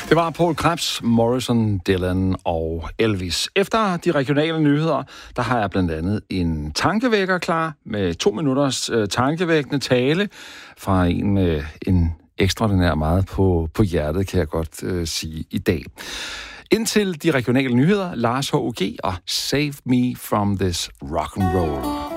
Det var Poul Krebs, Morrison, Dylan og Elvis. Efter de regionale nyheder, der har jeg blandt andet en tankevækker klar med 2 minutters tankevækkende tale fra en med en ekstraordinær meget på hjertet, kan jeg godt sige i dag. Indtil de regionale nyheder, Lars H.U.G. og Save Me From This Rock and Roll.